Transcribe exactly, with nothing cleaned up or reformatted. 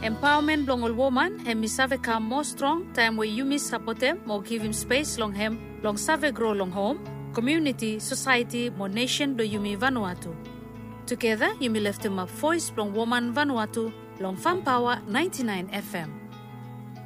Empowerment long all woman and mi save come more strong time where you miss support them more give him space long him long save grow long home community society more nation do you mi Vanuatu. Together you mi left him a voice long woman Vanuatu long Fam Power ninety-nine F M.